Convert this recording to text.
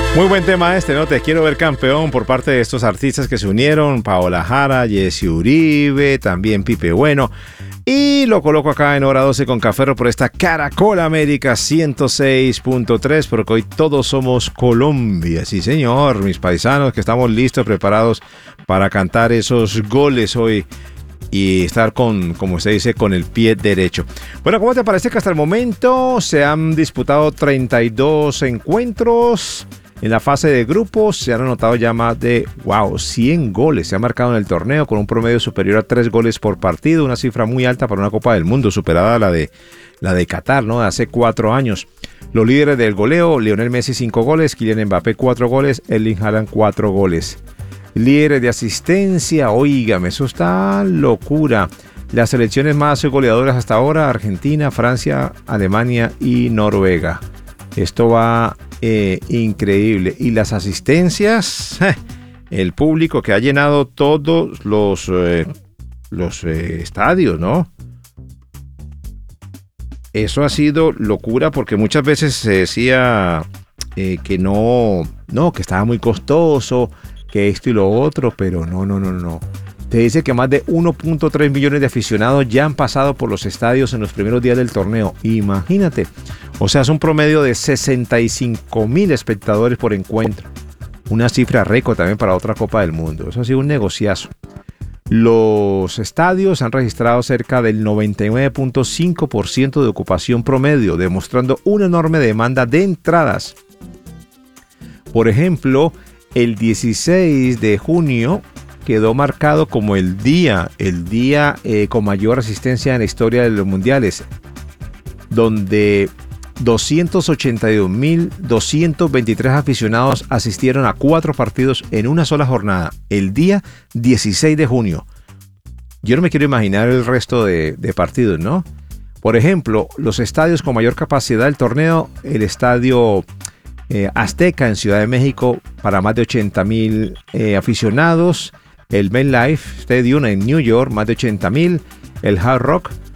Muy buen tema este, ¿no? Te quiero ver campeón por parte de estos artistas que se unieron. Paola Jara, Jessy Uribe, también Pipe Bueno. Y lo coloco acá en hora 12 con Café por esta Caracol América 106.3, porque hoy todos somos Colombia. Sí, señor, mis paisanos, que estamos listos, preparados para cantar esos goles hoy y estar con, como se dice, con el pie derecho. Bueno, ¿cómo te parece que hasta el momento se han disputado 32 encuentros? En la fase de grupos se han anotado ya más de 100 goles. Se ha marcado en el torneo con un promedio superior a 3 goles por partido, una cifra muy alta para una Copa del Mundo, superada a la de Qatar, ¿no? De hace 4 años. Los líderes del goleo: Lionel Messi 5 goles, Kylian Mbappé 4 goles, Erling Haaland 4 goles. Líderes de asistencia, óigame, eso está locura. Las selecciones más goleadoras hasta ahora: Argentina, Francia, Alemania y Noruega. Esto va increíble. Y las asistencias, el público que ha llenado todos los estadios, ¿no? Eso ha sido locura, porque muchas veces se decía que no, que estaba muy costoso, que esto y lo otro, pero no. Te dice que más de 1.3 millones de aficionados ya han pasado por los estadios en los primeros días del torneo. Imagínate. O sea, es un promedio de 65,000 espectadores por encuentro. Una cifra récord también para otra Copa del Mundo. Eso ha sido un negociazo. Los estadios han registrado cerca del 99.5% de ocupación promedio, demostrando una enorme demanda de entradas. Por ejemplo, el 16 de junio quedó marcado como el día con mayor asistencia en la historia de los mundiales, donde 282.223 aficionados asistieron a 4 partidos en una sola jornada, el día 16 de junio. Yo no me quiero imaginar el resto de partidos, ¿no? Por ejemplo, los estadios con mayor capacidad del torneo: el estadio Azteca en Ciudad de México para más de 80,000 aficionados, el MetLife Stadium en New York, más de 80,000, el Hard Rock